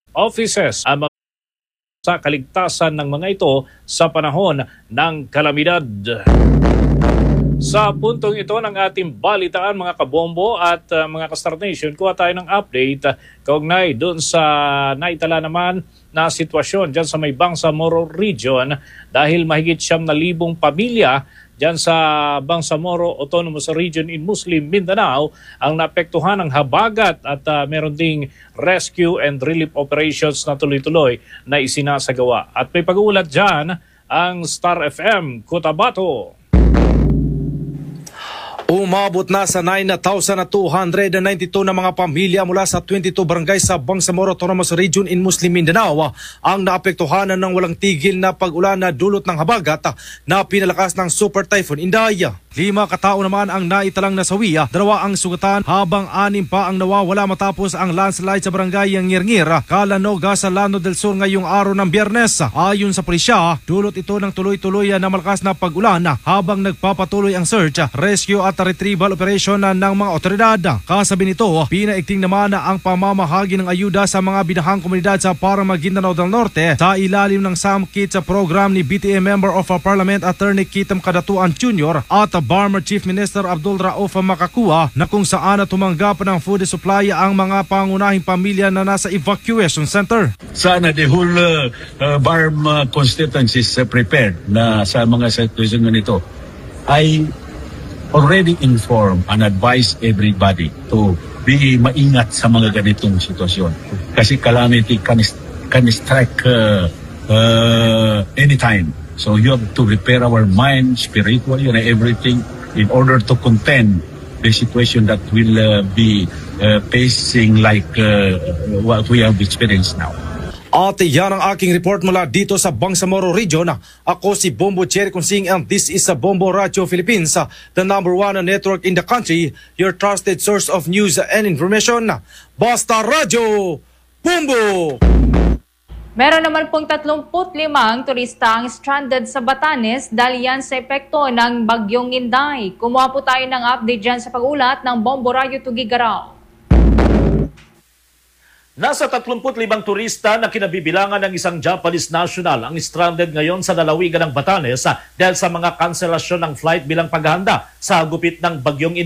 offices ang sa kaligtasan ng mga ito sa panahon ng kalamidad. Sa puntong ito ng ating balitaan mga kabombo at mga ka-Star Nation, kuha tayo ng update kaugnay doon sa naitala naman na sitwasyon dyan sa may Bangsamoro Region dahil mahigit 7,000 pamilya dyan sa Bangsamoro Autonomous Region in Muslim Mindanao ang naapektuhan ng habagat at meron ding rescue and relief operations na tuloy-tuloy na isinasagawa. At may pag-uulat dyan ang Star FM Cotabato. Umabot na sa 9,292 na mga pamilya mula sa 22 barangay sa Bangsamoro Autonomous Region in Muslim Mindanao ang naapektuhan ng walang tigil na pag-ulan na dulot ng habagat na pinalakas ng Super Typhoon Inday. 5 katao naman ang naitalang nasawi, 2 ang sugatan habang 6 pa ang nawawala matapos ang landslide sa barangay Ngirngir, Calanoga sa Lano del Sur ngayong araw ng Biyernes. Ayon sa pulisya, dulot ito ng tuloy-tuloy na malakas na pag-ulan habang nagpapatuloy ang search, rescue at retrieval operation ng mga otoridad. Kasabi nito, pinaigting naman ang pamamahagi ng ayuda sa mga binahang komunidad sa Parang Maguindanao del Norte sa ilalim ng Sam Kids program ni BTA Member of Parliament Attorney Kitam Kadatuan Jr. at Barmer Chief Minister Abdul Rauf Makakua na kung saan tumanggap ng food supply ang mga pangunahing pamilya na nasa evacuation center. Sana the whole BARM constituency is prepared na sa mga situation ganito. I already inform and advise everybody to be maingat sa mga ganitong sitwasyon. Kasi calamity can strike anytime. So you have to prepare our mind, spiritually and everything in order to contend the situation that will be facing like what we have experienced now. At yan ang aking report mula dito sa Bangsamoro Region. Ako si Bombo Cherry Consing and this is a Bombo Radio Philippines, the #1 network in the country, your trusted source of news and information. Basta Radio, Bombo! Meron naman pong 35 turista ang stranded sa Batanes dahil yan sa epekto ng Bagyong Inday. Kumuha po tayo ng update dyan sa pag-ulat ng Bombo Radio Tugigaraw. Nasa 35 turista na kinabibilangan ng isang Japanese national ang stranded ngayon sa lalawigan ng Batanes dahil sa mga kanselasyon ng flight bilang paghahanda sa gupit ng Bagyong Inday.